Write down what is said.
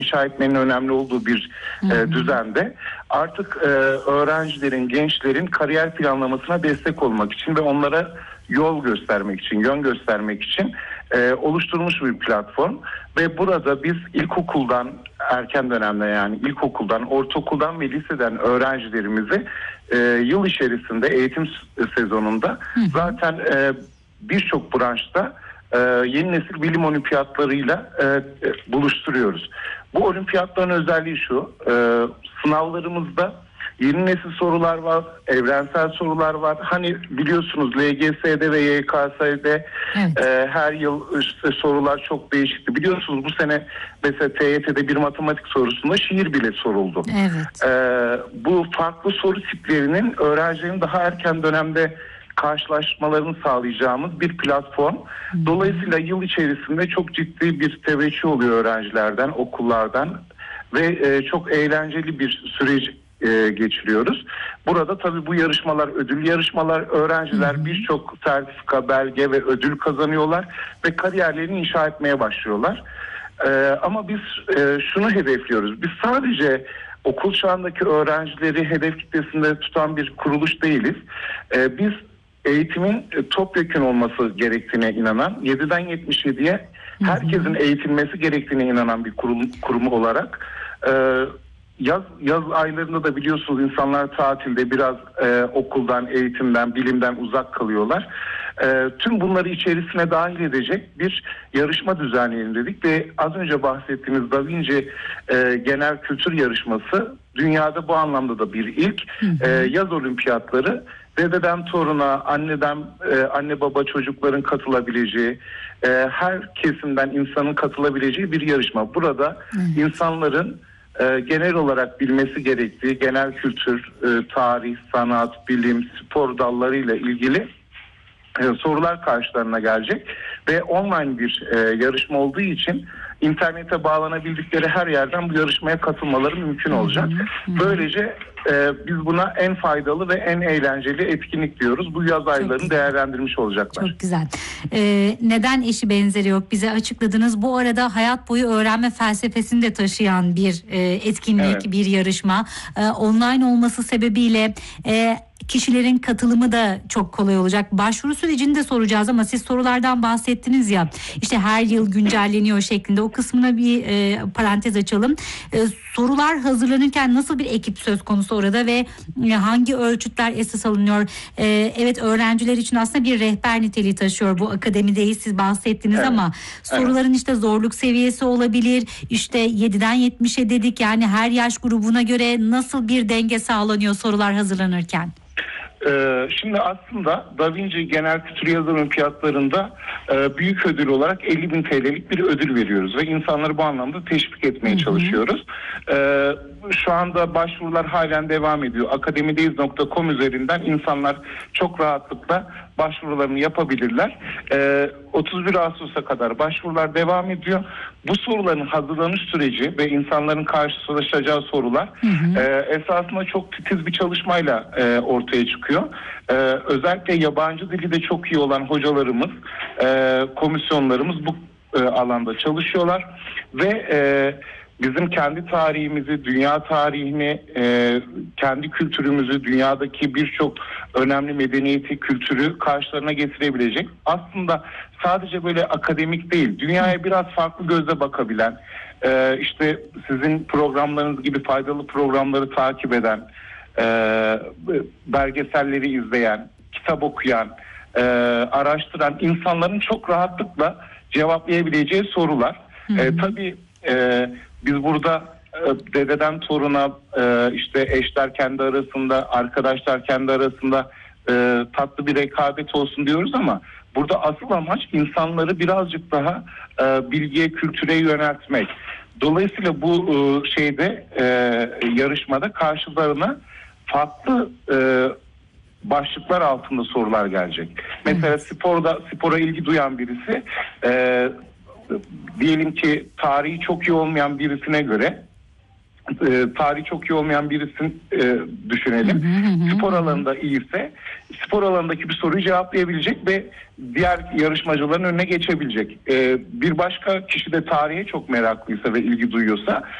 inşa etmenin önemli olduğu bir düzende artık öğrencilerin, gençlerin kariyer planlamasına destek olmak için ve onlara yol göstermek için, yön göstermek için oluşturulmuş bir platform. Ve burada biz ilkokuldan, erken dönemde yani ilkokuldan, ortaokuldan ve liseden öğrencilerimizi yıl içerisinde eğitim sezonunda zaten birçok branşta yeni nesil bilim olimpiyatlarıyla buluşturuyoruz. Bu olimpiyatların özelliği şu: sınavlarımızda yeni nesil sorular var, evrensel sorular var. Hani biliyorsunuz LGS'de ve YKS'de her yıl işte sorular çok değişikti. Biliyorsunuz bu sene mesela TYT'de bir matematik sorusunda şiir bile soruldu. Evet. Bu farklı soru tiplerinin öğrencilerin daha erken dönemde karşılaşmalarını sağlayacağımız bir platform. Dolayısıyla yıl içerisinde çok ciddi bir teveccüh oluyor öğrencilerden, okullardan ve çok eğlenceli bir süreç geçiriyoruz. Burada tabii bu yarışmalar ödül yarışmalar, öğrenciler birçok sertifika, belge ve ödül kazanıyorlar ve kariyerlerini inşa etmeye başlıyorlar. Ama biz şunu hedefliyoruz. Biz sadece okul çağındaki öğrencileri hedef kitlesinde tutan bir kuruluş değiliz. Biz eğitimin topyekün olması gerektiğine inanan, 7'den 77'ye herkesin eğitilmesi gerektiğine inanan bir kurumu olarak yaz aylarında da biliyorsunuz insanlar tatilde biraz okuldan, eğitimden, bilimden uzak kalıyorlar. Tüm bunları içerisine dahil edecek bir yarışma düzenleyelim dedik ve az önce bahsettiğimiz Da Vinci Genel Kültür Yarışması dünyada bu anlamda da bir ilk. Yaz olimpiyatları dededen toruna, anne baba çocukların katılabileceği, her kesimden insanın katılabileceği bir yarışma. Burada insanların genel olarak bilmesi gerektiği genel kültür, tarih, sanat, bilim, spor dallarıyla ilgili sorular karşılarına gelecek ve online bir yarışma olduğu için internete bağlanabildikleri her yerden bu yarışmaya katılmaları mümkün olacak. Böylece biz buna en faydalı ve en eğlenceli etkinlik diyoruz. Bu yaz aylarını değerlendirmiş olacaklar. Çok güzel. Neden eşi benzeri yok? Bize açıkladınız. Bu arada hayat boyu öğrenme felsefesini de taşıyan bir etkinlik, bir yarışma. Online olması sebebiyle kişilerin katılımı da çok kolay olacak. Başvuru sürecini de soracağız ama siz sorulardan bahsettiniz ya, işte her yıl güncelleniyor şeklinde, o kısmına bir parantez açalım. Sorular hazırlanırken nasıl bir ekip söz konusu orada ve hangi ölçütler esas alınıyor? Evet, öğrenciler için aslında bir rehber niteliği taşıyor bu akademideyiz, siz bahsettiniz ama soruların işte zorluk seviyesi olabilir. İşte 7'den 70'e dedik, yani her yaş grubuna göre nasıl bir denge sağlanıyor sorular hazırlanırken? Şimdi aslında Da Vinci Genel Kültür Yaz Olimpiyatlarında büyük ödül olarak 50.000 TL'lik bir ödül veriyoruz ve insanları bu anlamda teşvik etmeye çalışıyoruz. Şu anda başvurular halen devam ediyor. Akademideyiz.com üzerinden insanlar çok rahatlıkla başvurularını yapabilirler. 31 Ağustos'a kadar başvurular devam ediyor. Bu soruların hazırlanış süreci ve insanların karşılaşacağı sorular esasında çok titiz bir çalışmayla ortaya çıkıyor. Özellikle yabancı dili de çok iyi olan hocalarımız, komisyonlarımız bu alanda çalışıyorlar ve bizim kendi tarihimizi, dünya tarihini, kendi kültürümüzü, dünyadaki birçok önemli medeniyeti, kültürü karşılarına getirebilecek. Aslında sadece böyle akademik değil, dünyaya biraz farklı gözle bakabilen, işte sizin programlarınız gibi faydalı programları takip eden, belgeselleri izleyen, kitap okuyan, araştıran insanların çok rahatlıkla cevaplayabileceği sorular. Tabii biz burada dededen toruna, işte eşler kendi arasında, arkadaşlar kendi arasında tatlı bir rekabet olsun diyoruz ama burada asıl amaç insanları birazcık daha bilgiye, kültüre yöneltmek. Dolayısıyla bu yarışmada karşılarına farklı başlıklar altında sorular gelecek. Mesela spora ilgi duyan birisi, diyelim ki tarihi çok iyi olmayan birisine göre tarihi çok iyi olmayan birisini düşünelim. Spor alanında iyiyse spor alanındaki bir soruyu cevaplayabilecek ve diğer yarışmacıların önüne geçebilecek. Bir başka kişi de tarihe çok meraklıysa ve ilgi duyuyorsa